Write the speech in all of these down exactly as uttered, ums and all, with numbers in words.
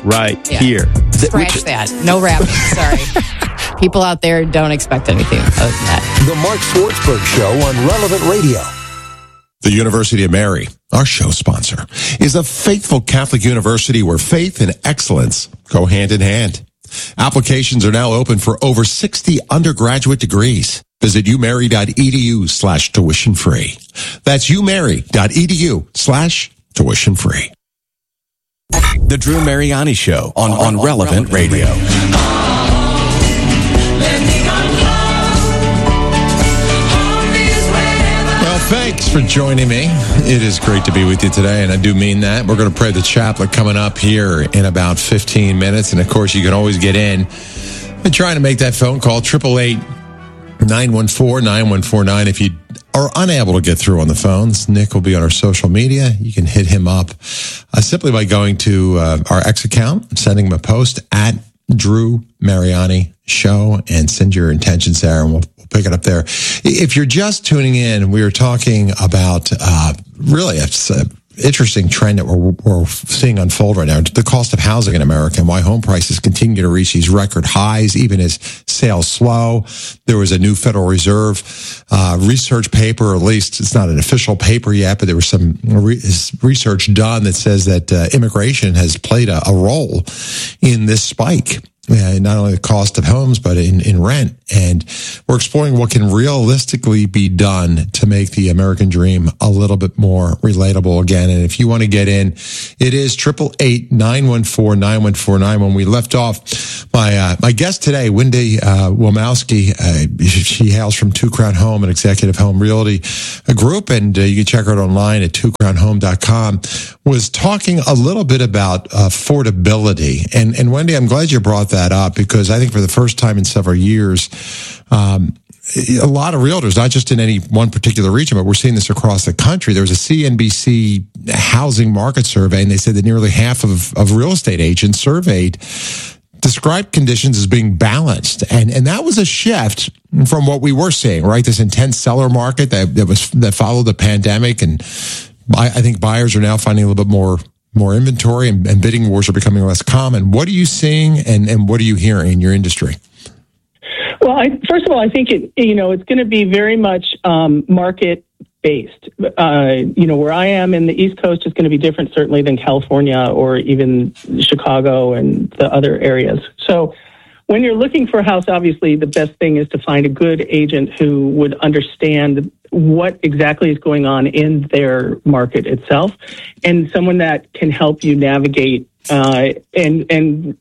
right Yeah. here. Scratch Which- that. No rapping. Sorry. People out there don't expect anything other than that. The Mark Swartzberg Show on Relevant Radio. The University of Mary, our show sponsor, is a faithful Catholic university where faith and excellence go hand in hand. Applications are now open for over sixty undergraduate degrees. Visit umary.edu slash tuition free. That's umary.edu slash tuition free. The Drew Mariani Show on, on, on Relevant, Relevant Radio. Well, thanks for joining me. It is great to be with you today, and I do mean that. We're going to pray the chaplet coming up here in about fifteen minutes, and of course, you can always get in and trying to make that phone call, triple eight nine one four nine one four nine. If you are unable to get through on the phones, Nick will be on our social media. You can hit him up uh, simply by going to uh, our X account, sending him a post at Drew Mariani Show, and send your intentions there, and we'll, we'll pick it up there. If you're just tuning in, we were talking about uh, really a, a interesting trend that we're, we're seeing unfold right now, the cost of housing in America and why home prices continue to reach these record highs, even as sales slow. There was a new Federal Reserve uh, research paper, or at least it's not an official paper yet, but there was some re- research done that says that uh, immigration has played a, a role in this spike. Uh, not only the cost of homes, but in, in rent. And we're exploring what can realistically be done to make the American dream a little bit more relatable again. And if you want to get in, it is triple eight nine one four nine one four nine. When we left off, my uh, my guest today, Wendy uh, Wilmowski, uh, she hails from Two Crown Home, an executive home realty group, and uh, you can check her out online at two crown home dot com, was talking a little bit about affordability. And, and Wendy, I'm glad you brought that up, because I think for the first time in several years, um, a lot of realtors, not just in any one particular region, but we're seeing this across the country. There was a C N B C housing market survey, and they said that nearly half of, of real estate agents surveyed described conditions as being balanced. And, and that was a shift from what we were seeing, right? This intense seller market that, that was, that followed the pandemic. And I, I think buyers are now finding a little bit more more inventory, and, and bidding wars are becoming less common. What are you seeing, and, and what are you hearing in your industry? Well, I, first of all, I think it, you know, it's going to be very much um, market based. Uh, you know, where I am in the East Coast is going to be different, certainly, than California or even Chicago and the other areas. So when you're looking for a house, obviously the best thing is to find a good agent who would understand what exactly is going on in their market itself, and someone that can help you navigate uh, and and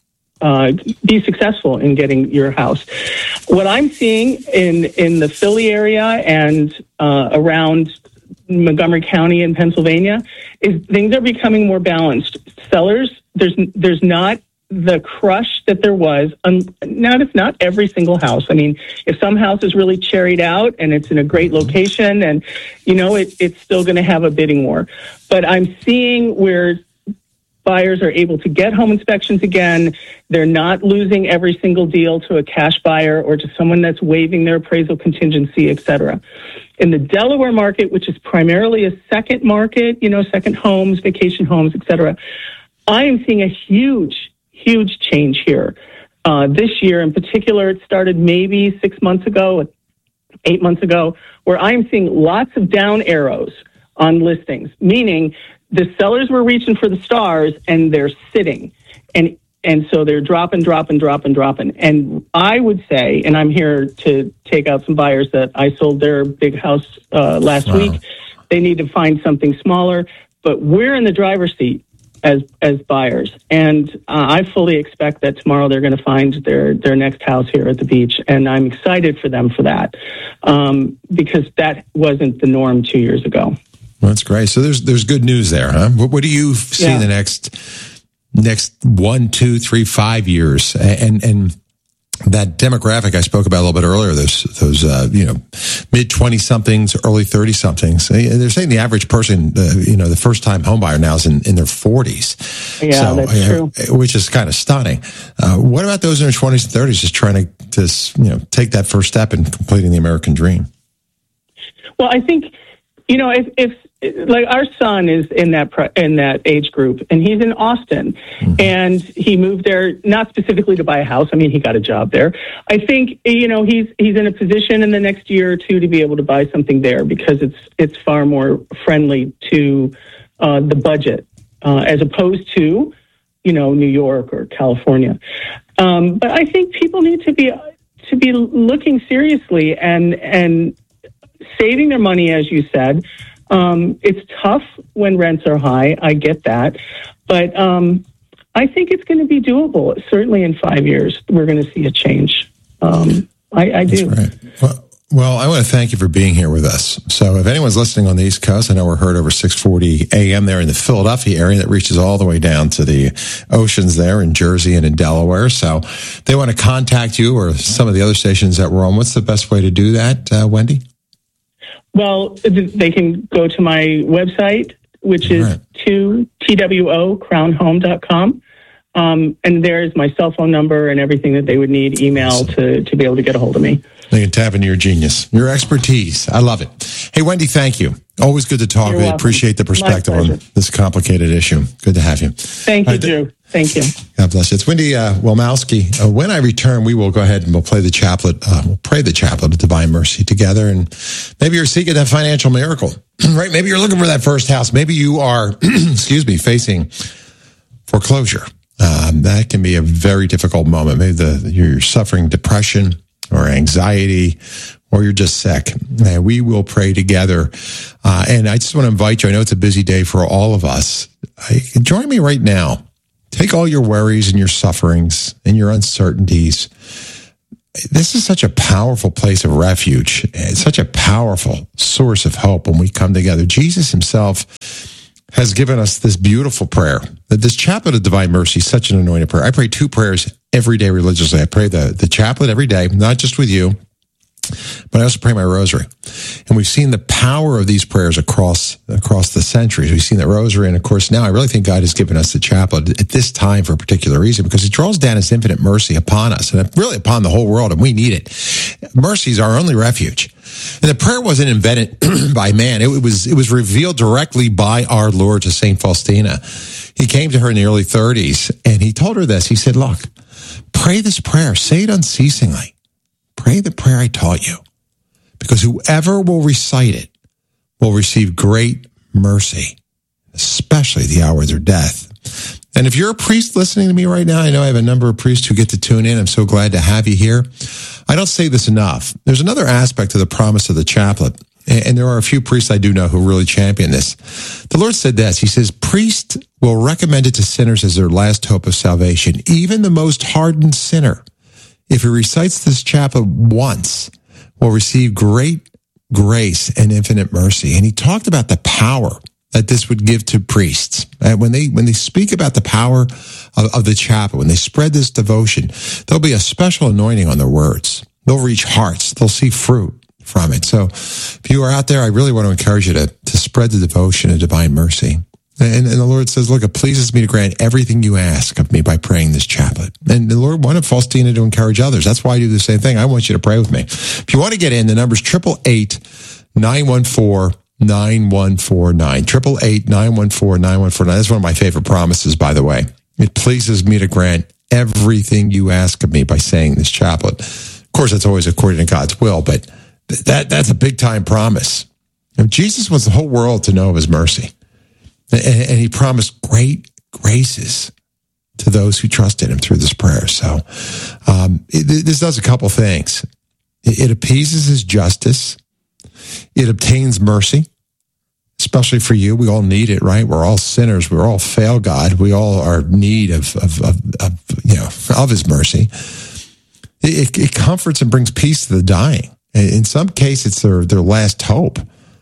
uh, be successful in getting your house. What I'm seeing in in the Philly area and uh, around Montgomery County in Pennsylvania is things are becoming more balanced. Sellers, there's there's not the crush that there was. Um, not if not every single house. I mean, if some house is really cherried out and it's in a great location, and you know, it, it's still going to have a bidding war. But I'm seeing where buyers are able to get home inspections again. They're not losing every single deal to a cash buyer or to someone that's waiving their appraisal contingency, et cetera. In the Delaware market, which is primarily a second market, you know, second homes, vacation homes, et cetera, I am seeing a huge Huge change here. Uh, this year in particular, it started maybe six months ago, eight months ago, where I'm seeing lots of down arrows on listings, meaning the sellers were reaching for the stars and they're sitting. And and so they're dropping, dropping, dropping, dropping. And I would say, and I'm here to take out some buyers that I sold their big house uh, last wow. week, they need to find something smaller. But we're in the driver's seat as as buyers. And uh, I fully expect that tomorrow they're going to find their, their next house here at the beach. And I'm excited for them for that, um, because that wasn't the norm two years ago. Well, that's great. So there's there's good news there, huh? What, what do you see yeah. in the next next one, two, three, five years? And and that demographic I spoke about a little bit earlier, those, those uh, you know, mid twenty-somethings, early thirty-somethings, they're saying the average person, uh, you know, the first-time home buyer now is in, in their forties. Yeah, so, that's uh, true. Which is kind of stunning. Uh, what about those in their twenties and thirties just trying to, to, you know, take that first step in completing the American dream? Well, I think, you know, if, if like our son is in that pre- in that age group, and he's in Austin, mm-hmm. and he moved there not specifically to buy a house. I mean, he got a job there. I think you know he's he's in a position in the next year or two to be able to buy something there because it's it's far more friendly to uh, the budget uh, as opposed to you know New York or California. Um, but I think people need to be to be looking seriously and and saving their money, as you said. Um, it's tough when rents are high. I get that. But um, I think it's going to be doable. Certainly in five years, we're going to see a change. Um, I, I do. That's right. Well, well, I want to thank you for being here with us. So if anyone's listening on the East Coast, I know we're heard over six forty a.m. there in the Philadelphia area that reaches all the way down to the oceans there in Jersey and in Delaware. So if they want to contact you or some of the other stations that we're on, what's the best way to do that, uh, Wendy? Well, they can go to my website, which is right. two T W O crown home dot com. Um, and there's my cell phone number and everything that they would need, email awesome. to, to be able to get a hold of me. They can tap into your genius, your expertise. I love it. Hey, Wendy, thank you. Always good to talk. You're we welcome. Appreciate the perspective on this complicated issue. Good to have you. Thank you, Drew. Thank you. God bless you. It's Wendy uh, Wilmowski. Uh, when I return, we will go ahead and we'll play the chaplet. Uh, we'll pray the chaplet of Divine Mercy together. And maybe you're seeking that financial miracle, right? Maybe you're looking for that first house. Maybe you are, excuse me, facing foreclosure. Um, that can be a very difficult moment. Maybe the, you're suffering depression or anxiety, or you're just sick. And we will pray together. Uh, and I just want to invite you. I know it's a busy day for all of us. I, join me right now. Take all your worries and your sufferings and your uncertainties. This is such a powerful place of refuge. It's such a powerful source of hope when we come together. Jesus himself has given us this beautiful prayer. This chaplet of Divine Mercy is such an anointed prayer. I pray two prayers every day religiously. I pray the, the chaplet every day, not just with you, but I also pray my rosary. And we've seen the power of these prayers across across the centuries. We've seen the rosary. And of course, now I really think God has given us the chaplet at this time for a particular reason, because he draws down his infinite mercy upon us and really upon the whole world. And we need it. Mercy is our only refuge. And the prayer wasn't invented by man. It was, it was revealed directly by our Lord to Saint Faustina. He came to her in the early thirties and he told her this. He said, look, pray this prayer. Say it unceasingly. Pray the prayer I taught you, because whoever will recite it will receive great mercy, especially the hour of their death. And if you're a priest listening to me right now, I know I have a number of priests who get to tune in. I'm so glad to have you here. I don't say this enough. There's another aspect to the promise of the chaplet, and there are a few priests I do know who really champion this. The Lord said this. He says, priests will recommend it to sinners as their last hope of salvation, even the most hardened sinner. If he recites this chaplet once, will receive great grace and infinite mercy. And he talked about the power that this would give to priests. And when they when they speak about the power of, of the chaplet, when they spread this devotion, there'll be a special anointing on their words. They'll reach hearts. They'll see fruit from it. So if you are out there, I really want to encourage you to, to spread the devotion of Divine Mercy. And, and the Lord says, look, it pleases me to grant everything you ask of me by praying this chaplet. And the Lord wanted Faustina to encourage others. That's why I do the same thing. I want you to pray with me. If you want to get in, the number's eight eight eight, nine one four, nine one four nine. eight eight eight, nine one four, nine one four nine. That's one of my favorite promises, by the way. It pleases me to grant everything you ask of me by saying this chaplet. Of course, that's always according to God's will, but that that's a big-time promise. And Jesus wants the whole world to know of his mercy. And he promised great graces to those who trusted him through this prayer. So um, it, this does a couple things. It, it appeases his justice. It obtains mercy, especially for you. We all need it, right? We're all sinners. We all fail God. We all are in need of, of, of, of you know, of his mercy. It, it comforts and brings peace to the dying. In some cases, it's their, their last hope.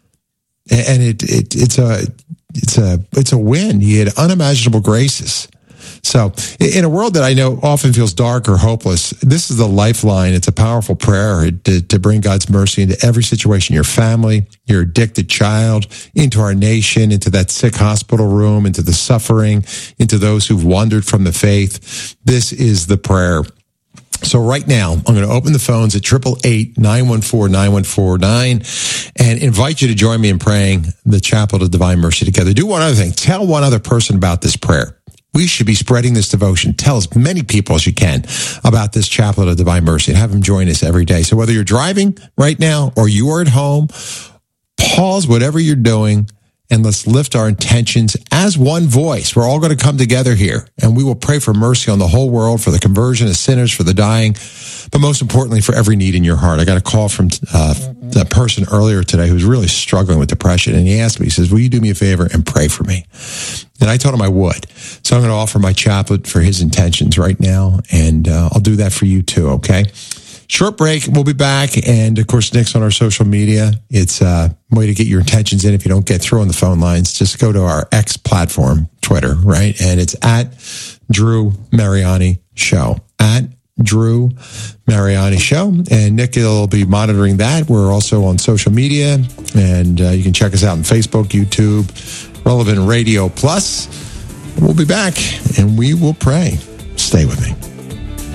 And it, it it's a... It's a it's a win. He had unimaginable graces. So in a world that I know often feels dark or hopeless, this is the lifeline. It's a powerful prayer to, to bring God's mercy into every situation, your family, your addicted child, into our nation, into that sick hospital room, into the suffering, into those who've wandered from the faith. This is the prayer So right now, I'm going to open the phones at eight eight eight, nine one four, nine one four nine and invite you to join me in praying the Chaplet of Divine Mercy together. Do one other thing. Tell one other person about this prayer. We should be spreading this devotion. Tell as many people as you can about this Chaplet of Divine Mercy and have them join us every day. So whether you're driving right now or you are at home, pause whatever you're doing and let's lift our intentions as one voice. We're all going to come together here, and we will pray for mercy on the whole world, for the conversion of sinners, for the dying, but most importantly, for every need in your heart. I got a call from uh, a person earlier today who was really struggling with depression, and he asked me, he says, will you do me a favor and pray for me? And I told him I would. So I'm going to offer my chaplet for his intentions right now, and uh, I'll do that for you too, okay? Short break. We'll be back. And, of course, Nick's on our social media. It's a way to get your intentions in if you don't get through on the phone lines. Just go to our X platform, Twitter, right? And it's at Drew Mariani Show. At Drew Mariani Show. And Nick will be monitoring that. We're also on social media. And uh, you can check us out on Facebook, YouTube, Relevant Radio Plus. We'll be back, and we will pray. Stay with me.